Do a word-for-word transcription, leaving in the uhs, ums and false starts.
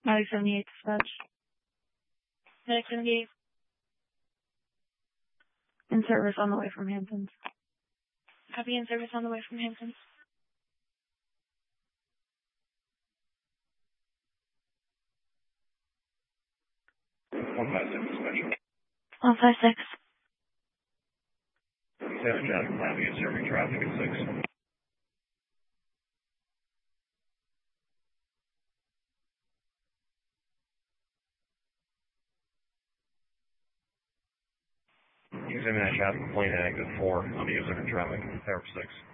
Medic seventy-eight dispatch. Medic seventy-eight. In service on the way from Hamptons. Copy, in service on the way from Hamptons. one five six dispatch. one five six. Seven traffic planning and serving traffic at six. Examine that traffic plane at exit four on the observing traffic, tower six.